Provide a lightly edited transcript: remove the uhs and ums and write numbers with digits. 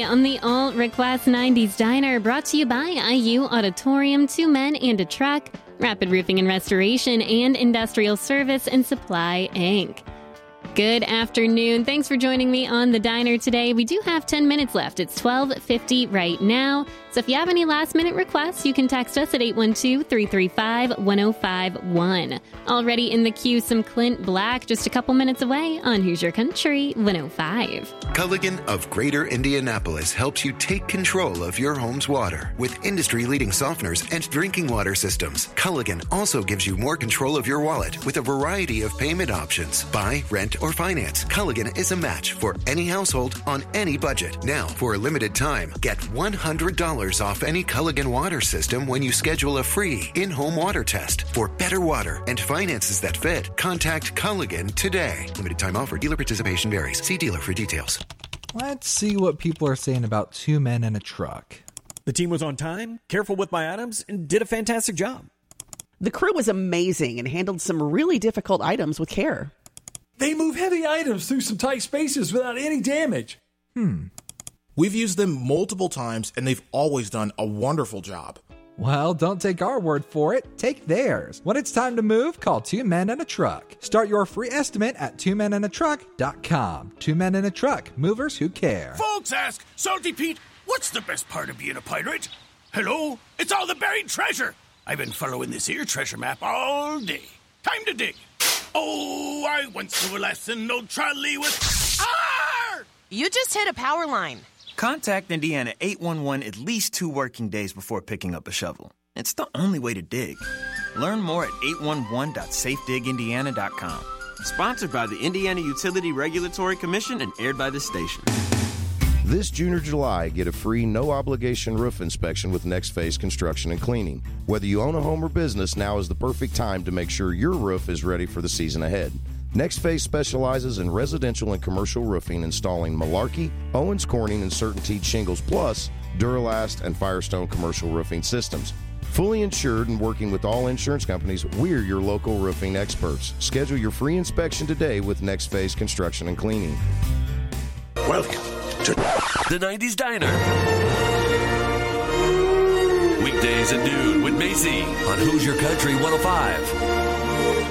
today on the Alt Request 90s Diner, brought to you by IU Auditorium, 2 Men and a Truck, Rapid Roofing and Restoration, and Industrial Service and Supply, Inc. Good afternoon. Thanks for joining me on the Diner today. We do have 10 minutes left. It's 12:50 right now. So if you have any last-minute requests, you can text us at 812-335-1051. Already in the queue, some Clint Black just a couple minutes away on Hoosier Country 105. Culligan of Greater Indianapolis helps you take control of your home's water with industry-leading softeners and drinking water systems. Culligan also gives you more control of your wallet with a variety of payment options. Buy, rent, or finance. Culligan is a match for any household on any budget. Now, for a limited time, get $100 off any Culligan water system when you schedule a free in-home water test. For better water and finances that fit, contact Culligan today. Limited time offer. Dealer participation varies. See dealer for details. Let's see what people are saying about 2 Men and a Truck. The team was on time, careful with my items, and did a fantastic job. The crew was amazing and handled some really difficult items with care. They move heavy items through some tight spaces without any damage. We've used them multiple times, and they've always done a wonderful job. Well, don't take our word for it. Take theirs. When it's time to move, call 2 Men and a Truck. Start your free estimate at 2menandatruck.com. 2 Men and a Truck. Movers who care. Folks ask, Salty Pete, what's the best part of being a pirate? Hello? It's all the buried treasure. I've been following this here treasure map all day. Time to dig. Oh, I went through a lesson, old trolley with... Arr! You just hit a power line. Contact Indiana 811 at least 2 working days before picking up a shovel. It's the only way to dig. Learn more at 811.safedigindiana.com. Sponsored by the Indiana Utility Regulatory Commission and aired by this station. This June or July, get a free, no-obligation roof inspection with Next Phase Construction and Cleaning. Whether you own a home or business, now is the perfect time to make sure your roof is ready for the season ahead. Next Phase specializes in residential and commercial roofing, installing Malarkey, Owens Corning, and CertainTeed shingles, plus Duralast and Firestone commercial roofing systems. Fully insured and working with all insurance companies, we're your local roofing experts. Schedule your free inspection today with Next Phase Construction and Cleaning. Welcome to the 90s Diner. Weekdays at noon with Macy on Hoosier Country 105.